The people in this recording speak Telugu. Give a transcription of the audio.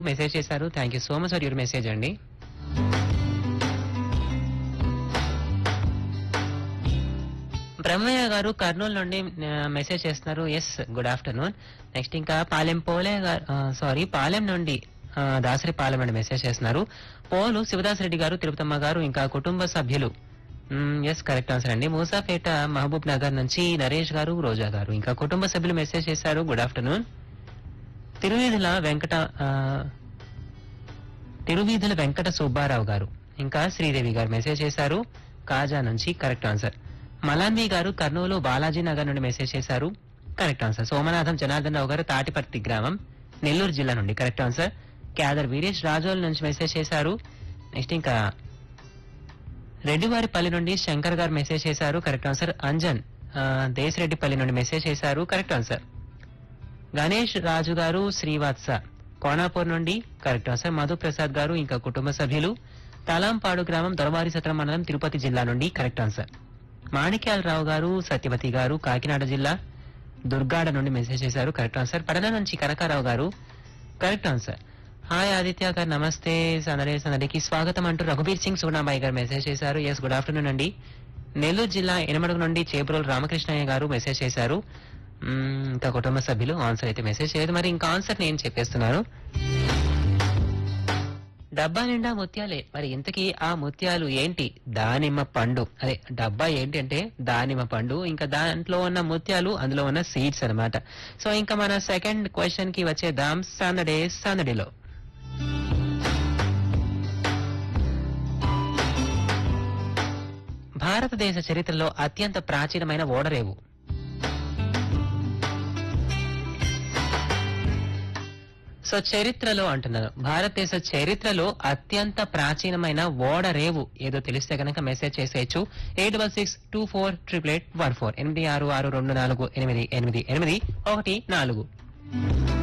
మెసేజ్ చేశారు. Thank you so much for your message అండి. బ్రహ్మయ్య గారు కర్నూలు నుండి మెసేజ్ చేస్తున్నారు. Yes, good afternoon. నెక్స్ట్ ఇంకా పాలెం పోలే గారు, సారీ పాలెం నుండి దాసరి పాలెం నుండి మెసేజ్ చేస్తున్నారు. పోలు శివదాస్ రెడ్డి గారు, తిరుపతమ్మ గారు, ఇంకా కుటుంబ సభ్యులు. ఎస్, కరెక్ట్ ఆన్సర్ అండి. మూసాపేట మహబూబ్ నగర్ నుంచి నరేష్ గారు, రోజా గారు, ఇంకా కుటుంబ సభ్యులు మెసేజ్ చేశారు. Good afternoon. తిరువీధుల వెంకట సుబ్బారావు గారు, ఇంకా శ్రీదేవి గారు మెసేజ్ చేశారు. కాజా నుంచి కరెక్ట్ ఆన్సర్. మలాన్బీ గారు కర్నూలు బాలాజీ నగర్ నుండి మెసేజ్ చేశారు. Correct answer. సోమనాథం జనార్దన్ రావు గారు తాటిపర్తి గ్రామం, నెల్లూరు జిల్లా నుండి కరెక్ట్ ఆన్సర్. క్యాదర్ వీరేష్ రాజోల్ నుంచి మెసేజ్ చేశారు. నెక్స్ట్ ఇంకా రెడ్డివారిపల్లి నుండి శంకర్ గారు మెసేజ్ చేశారు. Correct answer. అంజన్ దేశరెడ్డిపల్లి నుండి మెసేజ్ చేశారు. Correct answer. గణేష్ రాజు గారు శ్రీవాత్స కోనాపూర్ నుండి కరెక్ట్ ఆన్సర్. మధుప్రసాద్ గారు, ఇంకా కుటుంబ సభ్యులు తలాంపాడు గ్రామం, దొరవారి సత్రం మండలం, తిరుపతి జిల్లా నుండి కరెక్ట్ ఆన్సర్. మాణిక్యాలరావు గారు, సత్యవతి గారు, కాకినాడ జిల్లా దుర్గాడ నుండి మెసేజ్ చేశారు. Correct answer. పడన నుంచి కనకారావు గారు కరెక్ట్ ఆన్సర్. హాయ్ ఆదిత్య గారు, నమస్తే, సందడికి స్వాగతం అంటూ రఘుబీర్ సింగ్ సుగుణాబాయి గారు మెసేజ్ చేశారు. ఎస్, గుడ్ ఆఫ్టర్నూన్ అండి. నెల్లూరు జిల్లా ఎనమడుగు నుండి చేపురోలు రామకృష్ణయ్య గారు మెసేజ్ చేశారు. ఇంకా కుటుంబ సభ్యులు ఆన్సర్ అయితే మెసేజ్ చేయలేదు. మరి ఇంకా ఆన్సర్ నేను చెప్పేస్తున్నాను. డబ్బా నిండా ముత్యాలే. మరి ఇంతకీ ఆ ముత్యాలు ఏంటి? దానిమ్మ పండు. అదే డబ్బా ఏంటి అంటే దానిమ్మ పండు, ఇంకా దాంట్లో ఉన్న ముత్యాలు అందులో ఉన్న సీడ్స్ అన్నమాట. సో ఇంకా మన సెకండ్ క్వశ్చన్ కి వచ్చేద్దాం. సందడిలో భారతదేశ చరిత్రలో అత్యంత ప్రాచీనమైన ఓడరేవు. సో చరిత్రలో అంటున్నారు, భారతదేశ చరిత్రలో అత్యంత ప్రాచీనమైన ఓడరేవు ఏదో తెలిస్తే కనుక మెసేజ్ చేసేయచ్చు. 8662488814 8662488814.